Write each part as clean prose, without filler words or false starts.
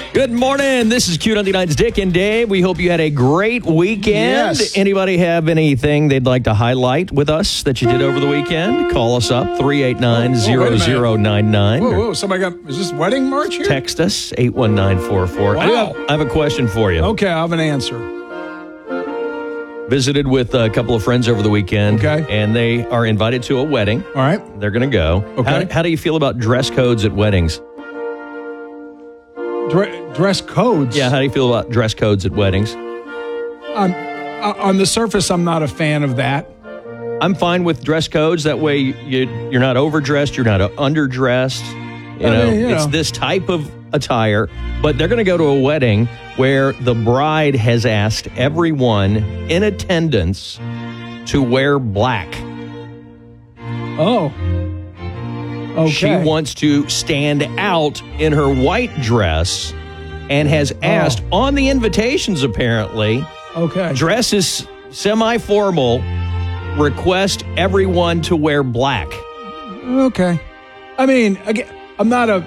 Good morning. This is Q99's Dick and Dave. We hope you had a great weekend. Yes. Anybody have anything they'd like to highlight with us that you did over the weekend? Call us up, 389-0099. Whoa, somebody is this wedding march here? Text us, 81944. Wow. I have a question for you. Okay, I have an answer. Visited with a couple of friends over the weekend. Okay. And they are invited to a wedding. All right. They're going to go. Okay. How do you feel about dress codes at weddings? Dress codes? Yeah, how do you feel about dress codes at weddings? On the surface, I'm not a fan of that. I'm fine with dress codes. That way you're not overdressed, you're not underdressed. It's this type of attire. But they're going to go to a wedding where the bride has asked everyone in attendance to wear black. Oh. Okay. She wants to stand out in her white dress and has asked on the invitations, apparently, dress is semi-formal, request everyone to wear black. Okay. I mean, again, I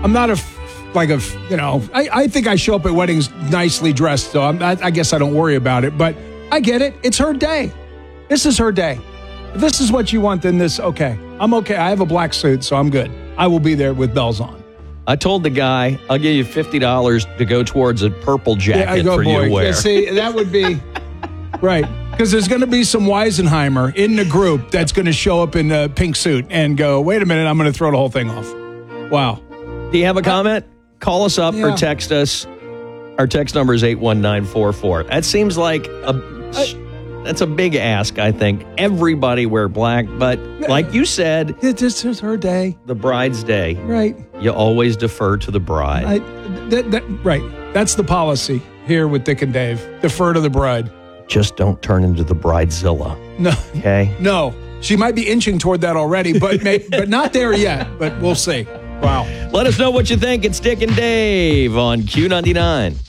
think I show up at weddings nicely dressed, so I guess I don't worry about it, but I get it. It's her day. This is her day. If this is what you want, then okay. I'm okay. I have a black suit, so I'm good. I will be there with bells on. I told the guy, I'll give you $50 to go towards a purple jacket you to wear. Yeah, see, that would be right. Because there's going to be some Weisenheimer in the group that's going to show up in a pink suit and go, wait a minute, I'm going to throw the whole thing off. Wow. Do you have a comment? Call us up or text us. Our text number is 81944. That seems like that's a big ask, I think. Everybody wear black, but like you said, this is her day. The bride's day. Right. You always defer to the bride. Right. That's the policy here with Dick and Dave. Defer to the bride. Just don't turn into the bridezilla. No. Okay? No. She might be inching toward that already, but not there yet. But we'll see. Wow. Let us know what you think. It's Dick and Dave on Q99.